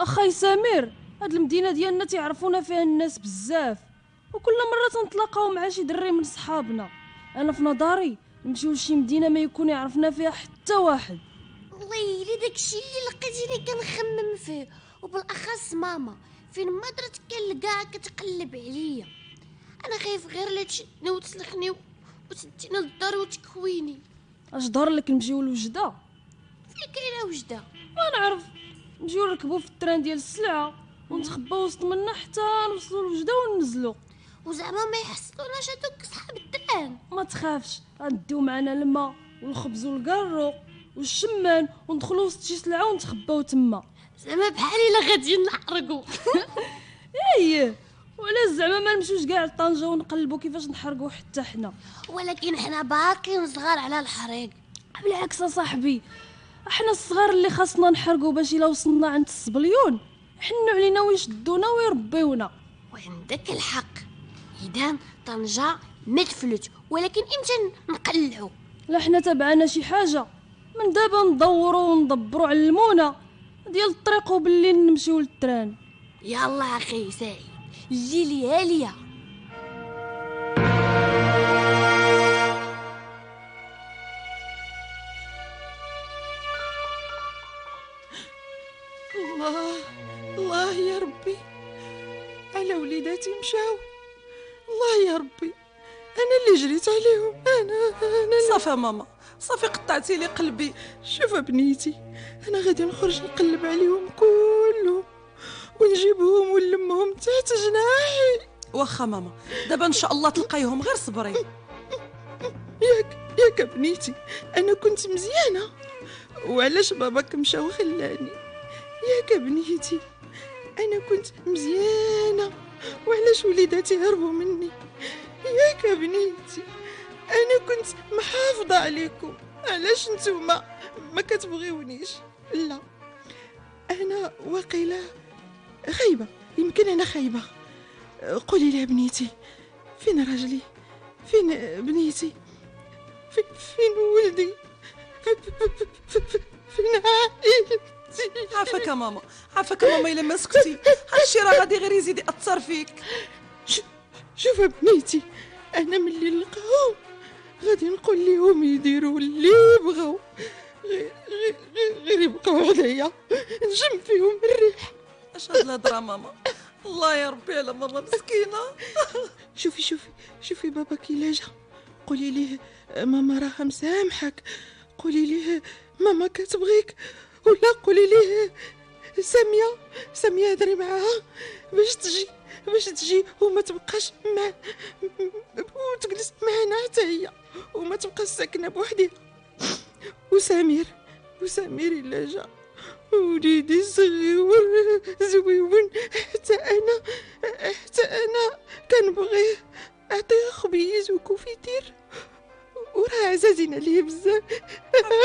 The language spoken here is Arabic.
اخاي سمير، هاد المدينه ديالنا تعرفونا فيها الناس بزاف، وكل مره تنتلاقاو مع شي دري من صحابنا. انا في نظري نمشيو لشي مدينه ما يكون يعرفنا فيها حتى واحد. والله الا داكشي اللي لقيتيني كنخمم فيه، وبالاخص ماما فين ما درت كنلقاها كتقلب عليا. انا خايف غير لا تشدني وتسلخني وتدينا للدار وتكويني. اش دار لك نمشيو لوجده؟ فين كاينه وجده؟ ما نعرف، نمشيو نركبوا في التران ديال السلعه ونتخباو وسط منا حتى نوصلوا لوجده وننزلوا. وزعما ما يحصلوناش هذوك صحاب التران؟ ما تخافش، غنديو معنا الماء والخبز والكارو والشمان وندخلوا وسط شي سلعه ونتخباو تما. زعما بحال الا غاديين نحرقوا. ايه، وعلاش زعما ما نمشيوش كاع لطنجه ونقلبوا كيفاش نحرقوا حتى حنا؟ ولكن حنا باقيين صغار على الحريق. بالعكس صاحبي، احنا الصغار اللي خاصنا نحرقوا باش الا وصلنا عند الصبليون حنوا علينا ويشدونا ويربيونا. وعندك الحق، اذا طنجة ما تفلت، ولكن امتى نقلعوا؟ لا حنا تبعنا شي حاجه من دابا ندوروا وندبروا على المونه ديال الطريق وبالليل نمشيو للتران. يلا اخي سعيد، جي لي ليا. الله يا ربي على وليداتي مشاو. الله يا ربي، انا اللي جريت عليهم. انا صافي ماما، صافي قطعتي لي قلبي. شوف بنيتي، انا غادي نخرج نقلب عليهم كلهم ونجيبهم ونلمهم تحت جناحي. واخا ماما، دابا ان شاء الله تلقايهم، غير صبري. ياك بنيتي، انا كنت مزيانه، وعلاش باباك مشى وخلاني؟ ياك بنيتي، انا كنت مزيانه، وعلاش وليداتي هربوا مني؟ ياك بنيتي، انا كنت محافظه عليكم، علاش نتوما ما كتبغيونيش؟ لا، انا واقيلا خايبه، يمكن انا خايبه. قولي لي بنيتي، فين راجلي؟ فين بنيتي؟ فين ولدي؟ فين عائلتي؟ عافاك ماما، عافاك ماما، الا ما سكتي هادشي راه غادي غير يزيد ياثر فيك. شوف بنيتي، انا ملي نلقاهم غادي نقول لهم يديروا اللي يبغوا، غير يبقاو عليا نشم فيهم الريح. اش هاد الهضره ماما؟ الله يا ربي على ماما مسكينه. شوفي باباك الا جا قولي ليه ماما راها مسامحك، قولي ليه ماما كتبغيك، ولا قولي ليه ساميه هضري معاها باش تجي وما تبقاش مع وتجلس معنا حتى هي وما تبقاش ساكنه بوحدها. وسمير الا جا وليدي صغير زويون، حتى انا كنبغيه، اعطيه خبيز وكوفيتير وراه عزازين عليه بزاف.